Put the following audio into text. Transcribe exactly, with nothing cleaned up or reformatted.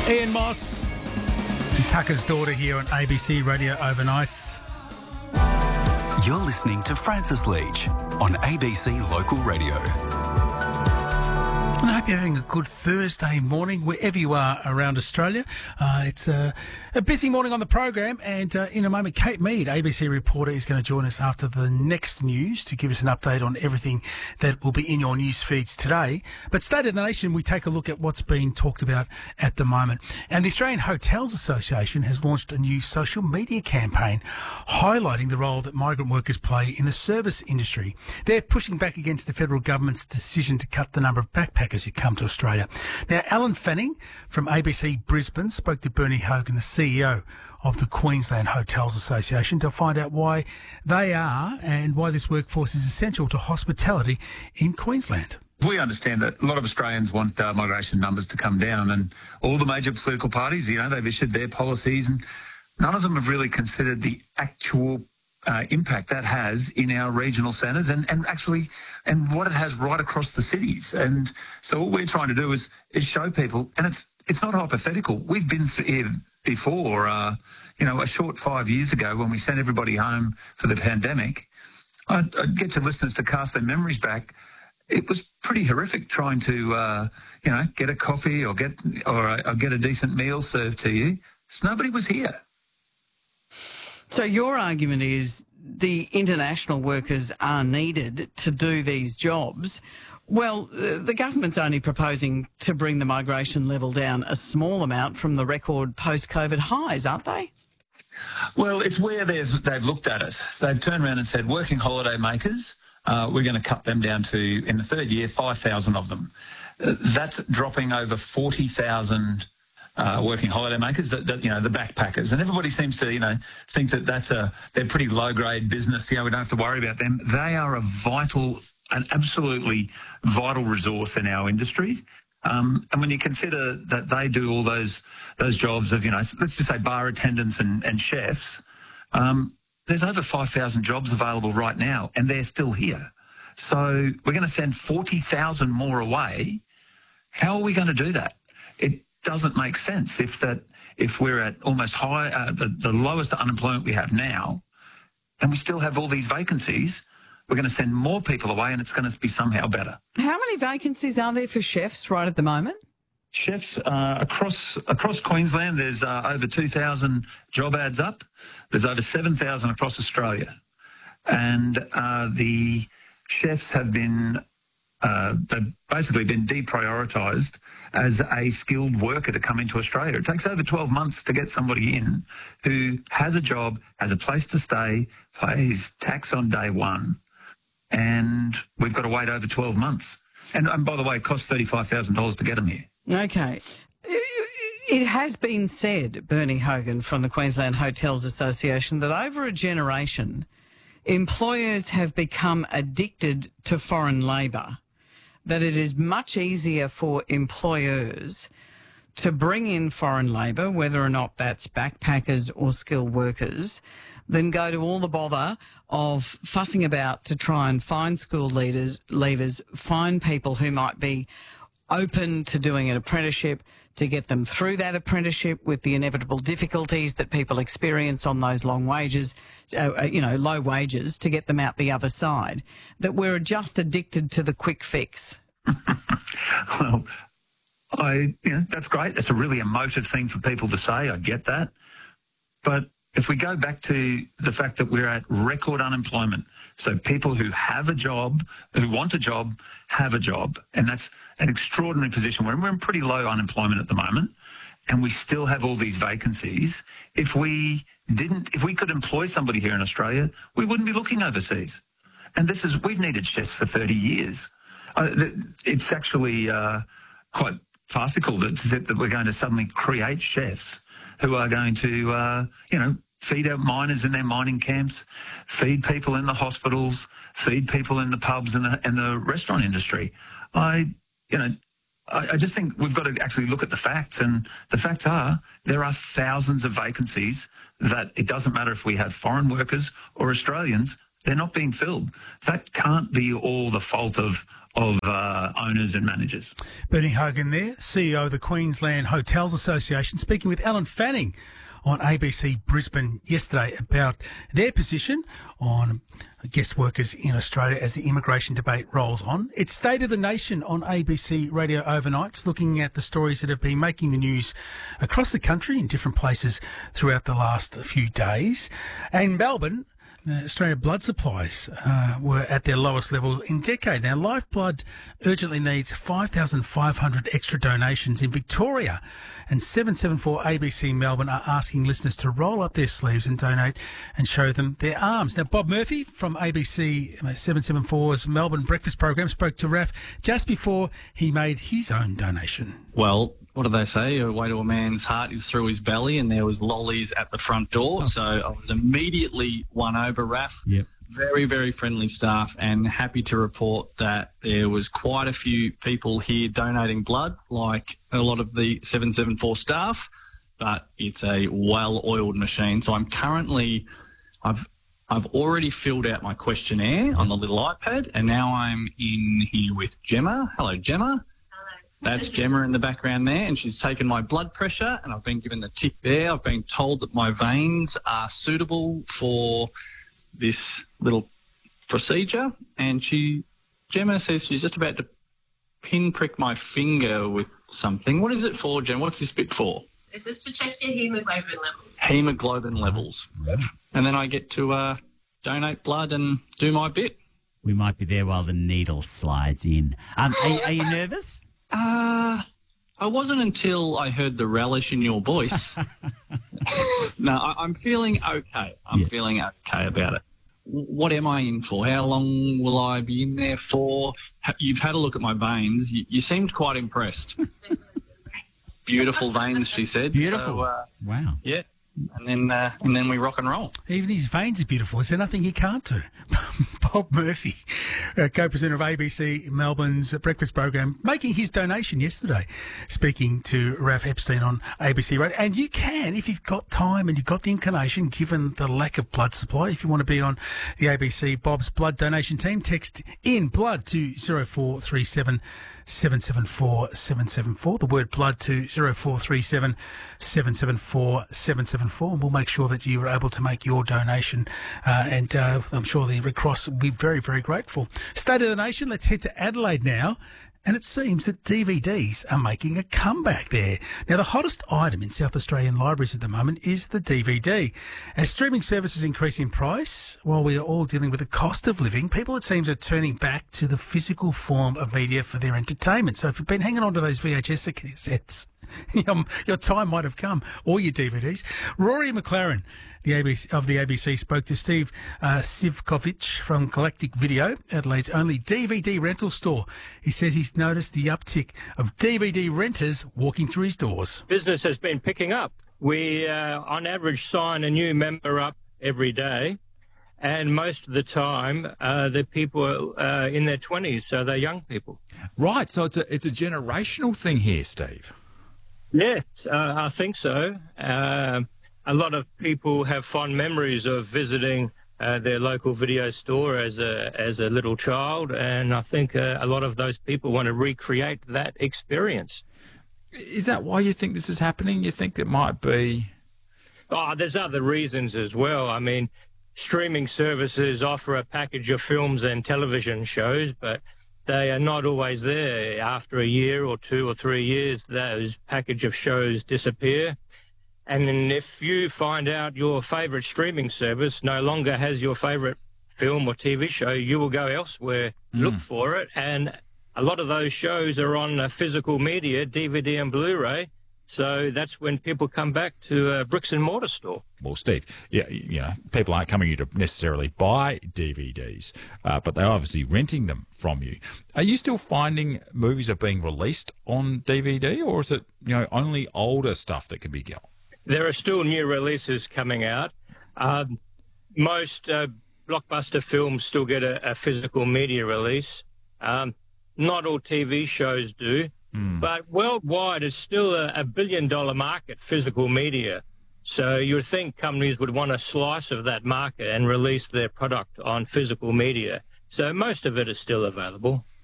Ian Moss and Tucker's Daughter here on A B C Radio Overnights. You're listening to Francis Leach on A B C Local Radio. And I hope you're having a good Thursday morning wherever you are around Australia. Uh, it's a, a busy morning on the program, and uh, in a moment, Kate Mead, A B C reporter, is going to join us after the next news to give us an update on everything that will be in your news feeds today. But State of the Nation, we take a look at what's being talked about at the moment. And the Australian Hotels Association has launched a new social media campaign highlighting the role that migrant workers play in the service industry. They're pushing back against the federal government's decision to cut the number of backpackers who come to Australia. Now, Alan Fanning from A B C Brisbane spoke to Bernie Hogan, the C E O of the Queensland Hotels Association, to find out why they are and why this workforce is essential to hospitality in Queensland. We understand that a lot of Australians want uh, migration numbers to come down, and all the major political parties, you know, they've issued their policies, and none of them have really considered the actual Uh, impact that has in our regional centres and, and actually and what it has right across the cities. And so what we're trying to do is is show people, and it's it's not hypothetical. We've been through here before, uh, you know, a short five years ago when we sent everybody home for the pandemic. I'd, I'd get your listeners to cast their memories back. It was pretty horrific trying to, uh, you know, get a coffee or get or, or get a decent meal served to you. So nobody was here. So your argument is the international workers are needed to do these jobs. Well, the government's only proposing to bring the migration level down a small amount from the record post-COVID highs, aren't they? Well, it's where they've they've looked at it. They've turned around and said, working holiday makers, uh, we're going to cut them down to, in the third year, five thousand of them. Uh, that's dropping over forty thousand Uh, working holiday makers, that, that you know, the backpackers, and everybody seems to, you know, think that that's a they're pretty low grade business. You know, we don't have to worry about them. They are a vital, an absolutely vital resource in our industries. Um, and when you consider that they do all those those jobs of, you know, let's just say bar attendants and, and chefs, um, there's over five thousand jobs available right now, and they're still here. So we're going to send forty thousand more away. How are we going to do that? It doesn't make sense if that if we're at almost high uh, the, the lowest unemployment we have now, and we still have all these vacancies. We're going to send more people away, and it's going to be somehow better. How many vacancies are there for chefs right at the moment? Chefs uh, across across Queensland, there's uh, over two thousand job ads up. There's over seven thousand across Australia, and uh, the chefs have been. Uh, they've basically been deprioritised as a skilled worker to come into Australia. It takes over twelve months to get somebody in who has a job, has a place to stay, pays tax on day one, and we've got to wait over twelve months. And, and by the way, it costs thirty-five thousand dollars to get them here. Okay. It has been said, Bernie Hogan from the Queensland Hotels Association, that over a generation, employers have become addicted to foreign labour, that it is much easier for employers to bring in foreign labour, whether or not that's backpackers or skilled workers, than go to all the bother of fussing about to try and find school leaders, leavers, find people who might be open to doing an apprenticeship, to get them through that apprenticeship with the inevitable difficulties that people experience on those long wages, uh, you know, low wages, to get them out the other side, that we're just addicted to the quick fix. Well, I, you know, that's great. That's a really emotive thing for people to say. I get that. But if we go back to the fact that we're at record unemployment, so people who have a job, who want a job, have a job, and that's an extraordinary position. We're, we're in pretty low unemployment at the moment, and we still have all these vacancies. If we didn't, if we could employ somebody here in Australia, we wouldn't be looking overseas. And this is, we've needed chefs for thirty years. Uh, it's actually uh, quite farcical that, that we're going to suddenly create chefs who are going to, uh, you know, feed our miners in their mining camps, feed people in the hospitals, feed people in the pubs and the, and the restaurant industry. I, you know, I, I just think we've got to actually look at the facts, and the facts are there are thousands of vacancies that it doesn't matter if we have foreign workers or Australians, they're not being filled. That can't be all the fault of of uh, owners and managers. Bernie Hogan there, C E O of the Queensland Hotels Association, speaking with Alan Fanning on A B C Brisbane yesterday about their position on guest workers in Australia as the immigration debate rolls on. It's State of the Nation on A B C Radio Overnights, looking at the stories that have been making the news across the country in different places throughout the last few days. And Melbourne, Uh, Australia blood supplies uh, were at their lowest level in decade. Now, Lifeblood urgently needs five thousand five hundred extra donations in Victoria, and seven seven four A B C Melbourne are asking listeners to roll up their sleeves and donate and show them their arms. Now, Bob Murphy from A B C seven seven four's Melbourne Breakfast Program spoke to Raf just before he made his own donation. Well, what do they say? A way to a man's heart is through his belly, and there was lollies at the front door. So I was immediately won over, Raf. Yep. Very, very friendly staff, and happy to report that there was quite a few people here donating blood, like a lot of the seven seven four staff, but it's a well-oiled machine. So I'm currently, I've I've already filled out my questionnaire on the little iPad, and now I'm in here with Gemma. Hello, Gemma. That's Gemma in the background there, and she's taken my blood pressure, and I've been given the tick there. I've been told that my veins are suitable for this little procedure, and she, Gemma says she's just about to pinprick my finger with something. What is it for, Gemma? What's this bit for? This is to check your hemoglobin levels. Hemoglobin levels. Right. And then I get to uh, donate blood and do my bit. We might be there while the needle slides in. Um, are, are you nervous? Uh, I wasn't until I heard the relish in your voice. No, I, I'm feeling okay. I'm Yeah. feeling okay about it. W- What am I in for? How long will I be in there for? Ha- You've had a look at my veins. You, you seemed quite impressed. Beautiful veins, she said. Beautiful. So, uh, Wow. yeah. And then, uh, and then we rock and roll. Even his veins are beautiful. Is there nothing he can't do? Bob Murphy, uh, co-presenter of A B C Melbourne's breakfast program, making his donation yesterday, speaking to Raf Epstein on A B C Radio. And you can, if you've got time and you've got the inclination, given the lack of blood supply, if you want to be on the A B C Bob's blood donation team, text in blood to zero four three seven seven seven four seven seven four. The word blood to zero four three seven seven seven four seven seven four, and we'll make sure that you are able to make your donation. Uh, and uh, I'm sure the Red Cross will be very, very grateful. State of the Nation, let's head to Adelaide now. And it seems that D V Ds are making a comeback there. Now, the hottest item in South Australian libraries at the moment is the D V D. As streaming services increase in price, while we are all dealing with the cost of living, people, it seems, are turning back to the physical form of media for their entertainment. So if you've been hanging on to those V H S cassettes, your, your time might have come, or your D V Ds. Rory McLaren, the A B C, of the A B C, spoke to Steve uh, Sivkovic from Galactic Video, Adelaide's only D V D rental store. He says he's noticed the uptick of D V D renters walking through his doors. Business has been picking up. We, uh, on average, sign a new member up every day, and most of the time, uh, the people are uh, in their twenties, so they're young people. Right, so it's a it's a generational thing here, Steve. Yes, uh, I think so. Uh, a lot of people have fond memories of visiting uh, their local video store as a as a little child, and I think uh, a lot of those people want to recreate that experience. Is that why you think this is happening? You think it might be... Oh, there's other reasons as well. I mean, streaming services offer a package of films and television shows, but they are not always there. After a year or two or three years, those package of shows disappear. And then if you find out your favourite streaming service no longer has your favourite film or T V show, you will go elsewhere, mm. look for it. And a lot of those shows are on uh, physical media, D V D and Blu-ray. So that's when people come back to a bricks and mortar store. Well, Steve, yeah, you know, people aren't coming here to necessarily buy D V Ds, uh, but they're obviously renting them from you. Are you still finding movies are being released on D V D, or is it, you know, only older stuff that can be got? There are still new releases coming out. Um, most uh, blockbuster films still get a, a physical media release. Um, not all T V shows do. Mm. But worldwide, it's still a, a billion-dollar market, physical media. So you would think companies would want a slice of that market and release their product on physical media. So most of it is still available.